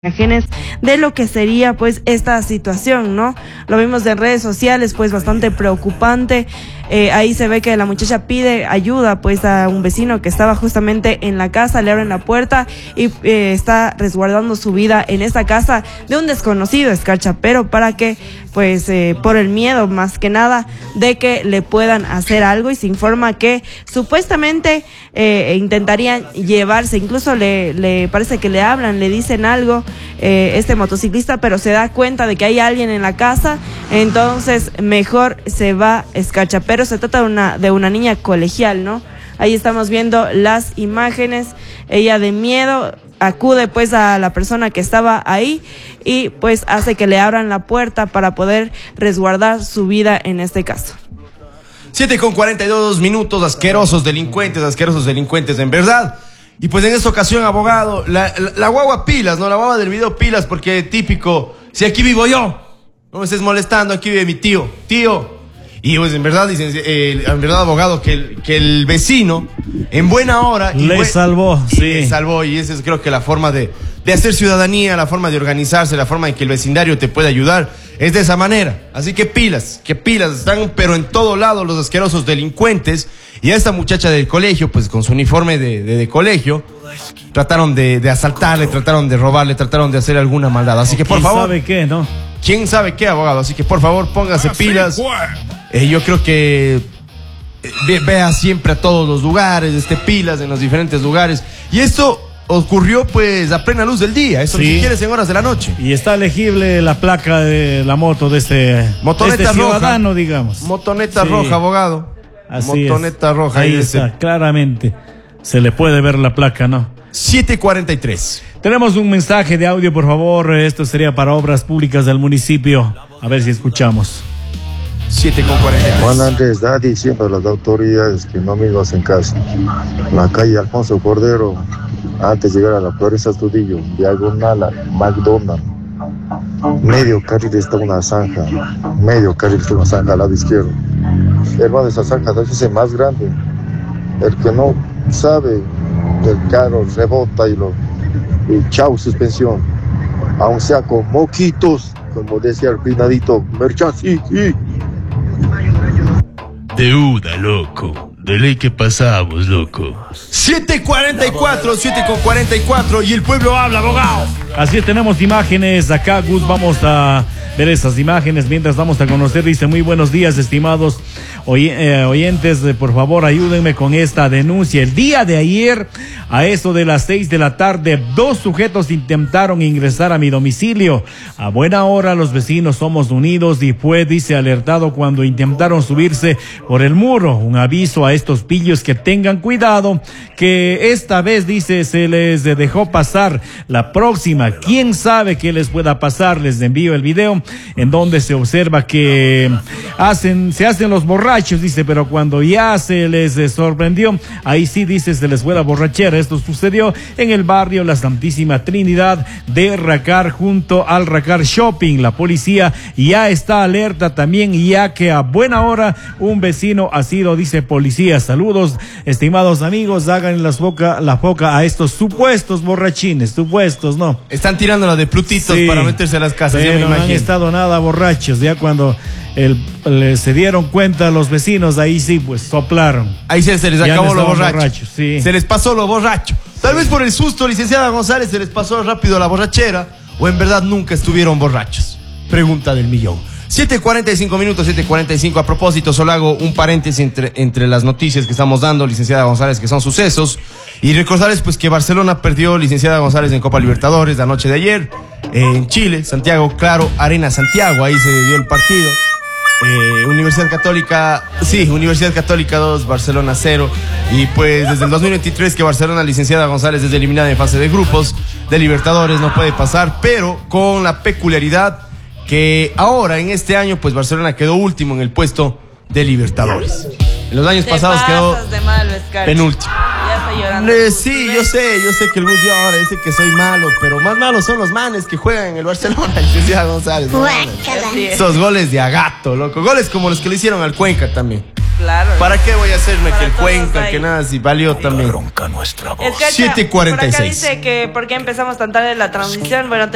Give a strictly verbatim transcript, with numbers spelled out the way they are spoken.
imágenes de lo que sería pues esta situación, ¿no? Lo vimos en redes sociales, pues bastante preocupante. Eh, ahí se ve que la muchacha pide ayuda pues a un vecino que estaba justamente en la casa, le abren la puerta y eh, está resguardando su vida en esta casa de un desconocido, Escarcha, pero para que pues eh, por el miedo más que nada de que le puedan hacer algo, y se informa que supuestamente eh, intentarían llevarse, incluso le, le parece que le hablan, le dicen algo eh, este motociclista, pero se da cuenta de que hay alguien en la casa, entonces mejor se va Escarcha, pero se trata de una, de una niña colegial, ¿no? Ahí estamos viendo las imágenes, ella de miedo acude pues a la persona que estaba ahí y pues hace que le abran la puerta para poder resguardar su vida en este caso. siete con cuarenta y dos minutos, asquerosos delincuentes, asquerosos delincuentes en verdad. Y pues en esta ocasión, abogado, la, la, la guagua pilas, ¿no? La guagua del video pilas, porque típico, si aquí vivo yo, no me estés molestando, aquí vive mi tío, tío. Y pues en verdad, dicen, eh, en verdad, abogado, que el, que el vecino, en buena hora... Le buen, salvó, y sí. Le salvó, y esa es creo que la forma de, de hacer ciudadanía, la forma de organizarse, la forma en que el vecindario te puede ayudar, es de esa manera. Así que pilas, que pilas, están pero en todo lado los asquerosos delincuentes. Y a esta muchacha del colegio, pues con su uniforme de, de, de colegio, trataron de, de asaltarle, trataron de robarle, trataron de hacer alguna maldad. Así que por ¿Quién favor... sabe qué, no? ¿Quién sabe qué, abogado? Así que por favor, póngase pilas. Eh, yo creo que eh, ve, vea siempre a todos los lugares, esté pilas en los diferentes lugares. Y esto ocurrió pues a plena luz del día, eso Sí. ni siquiera es en horas de la noche. Y está legible la placa de la moto de este, Motoneta de este roja. ciudadano, digamos. Motoneta Sí. roja, abogado. Así Motoneta es. roja. Ahí ahí está, ese. claramente. Se le puede ver la placa, ¿no? siete cuarenta y tres. Tenemos un mensaje de audio, por favor. Esto sería para obras públicas del municipio. A ver si escuchamos. siete con cuarenta y tres. Juan Andrés da diciendo a las autoridades que no me hacen caso. La calle Alfonso Cordero, antes de llegar a la Floresta Astudillo, diagonal a McDonald's. Medio carril está una zanja, medio carril está una zanja al lado izquierdo. Hermano, esa zanja es más grande. El que no sabe, el carro rebota y lo y chau suspensión. Aun sea con moquitos, como decía el pinadito, merchancito. Deuda, loco. De ley que pasamos, loco. siete cuarenta y cuatro, siete con cuarenta y cuatro, y el pueblo habla, abogado. Así es, tenemos imágenes acá, Gus, vamos a ver esas imágenes mientras vamos a conocer. Dice: muy buenos días, estimados oy eh, oyentes, eh, por favor ayúdenme con esta denuncia. El día de ayer, a eso de las seis de la tarde, dos sujetos intentaron ingresar a mi domicilio. A buena hora los vecinos somos unidos y fue, dice, alertado cuando intentaron subirse por el muro. Un aviso a estos pillos que tengan cuidado, que esta vez, dice, se les dejó pasar. La próxima, quién sabe qué les pueda pasar. Les envío el video en donde se observa que hacen, se hacen los borrachos, dice, pero cuando ya se les sorprendió, ahí sí, dice, se les fue la borrachera. Esto sucedió en el barrio La Santísima Trinidad de Racar, junto al Racar Shopping. La policía ya está alerta también, ya que a buena hora un vecino ha sido, dice, policía. Saludos, estimados amigos, hagan las foca, la foca a estos supuestos borrachines, supuestos, ¿no? Están tirándola de plutitos, sí, para meterse a las casas, pero ya me no imagino. han estado nada borrachos. Ya cuando el, le, se dieron cuenta los vecinos, ahí sí, pues soplaron. Ahí se, se les Ya acabó no lo estaban borracho. borrachos, sí. Se les pasó lo borracho. Tal vez por el susto, licenciada González, se les pasó rápido la borrachera, o en verdad nunca estuvieron borrachos. Pregunta del millón. siete cuarenta y cinco minutos, siete cuarenta y cinco. A propósito, solo hago un paréntesis entre, entre las noticias que estamos dando, licenciada González, que son sucesos. Y recordarles pues que Barcelona perdió, licenciada González, en Copa Libertadores la noche de ayer, eh, en Chile, Santiago, claro, Arena Santiago, ahí se dio el partido. Eh, Universidad Católica, sí, Universidad Católica dos, Barcelona cero. Y pues desde el dos mil veintitrés que Barcelona, licenciada González, es eliminada en fase de grupos de Libertadores, no puede pasar, pero con la peculiaridad que ahora, en este año, pues Barcelona quedó último en el puesto de Libertadores. En los años Te pasados quedó pasas de malo, Escarcha. penúltimo. Ya está llorando. Eh, sí, yo sé, yo sé que el bus llora, dice que soy malo, pero más malos son los manes que juegan en el Barcelona, licenciada González. ¿No? Así es. Esos goles de agato, loco. Goles como los que le hicieron al Cuenca también. Claro. ¿Para qué voy a hacerme Para que el todos Cuenca, hay. que nada, si valió también? Ronca nuestra voz. Escarcha, siete cuarenta y seis. por acá dice que por qué empezamos tan tarde la transmisión. Bueno,